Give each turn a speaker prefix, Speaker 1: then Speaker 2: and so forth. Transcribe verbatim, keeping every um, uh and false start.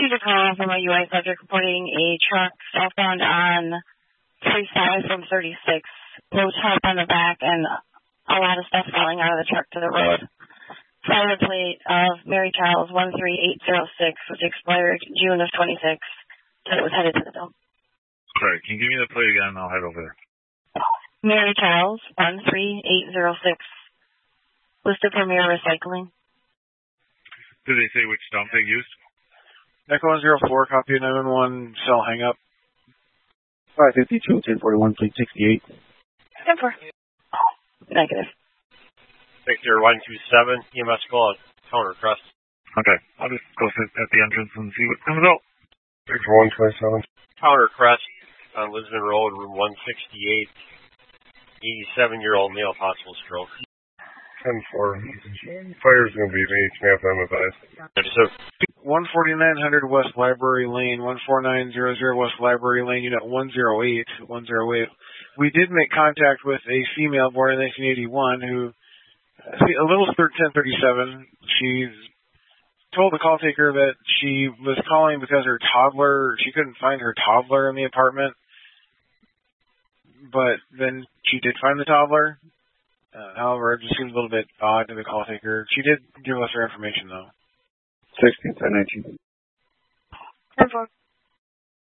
Speaker 1: received a call from a U I subject reporting a truck southbound on thirty-five from thirty-six. Low top on the back and a lot of stuff falling out of the truck to the road. Driver plate of Mary Charles one three eight zero six, which expired June of twenty-six. So it was headed to the dump.
Speaker 2: Sorry, can you give me the plate again and I'll head over there?
Speaker 1: Mary Charles one three eight zero six. Listed for Mirror Recycling.
Speaker 2: Did they say which dump they used?
Speaker 3: Echo one zero four, copy nine one one, cell hang up.
Speaker 4: five fifty-two, ten forty-one, plate sixty-eight.
Speaker 1: ten four. Negative.
Speaker 5: Victor one two seven, E M S call, counter crest.
Speaker 2: Okay, I'll just go sit at the entrance and see what comes out.
Speaker 6: Victor one twenty-seven.
Speaker 5: Counter crest on Lisbon Road, room one sixty-eight. eighty-seven-year-old male, possible stroke.
Speaker 6: ten four. Fire's going to be me. May have them advised.
Speaker 3: one forty-nine hundred West Library Lane, one four nine zero zero West Library Lane, unit one zero eight, one zero eight. We did make contact with a female born in nineteen eighty-one who, a little ten thirty-seven, she's told the call taker that she was calling because her toddler, she couldn't find her toddler in the apartment, but then she did find the toddler. Uh, however, it just seemed a little bit odd to the call taker. She did give us her information, though.
Speaker 4: sixteen, ten nineteen.
Speaker 1: ten four.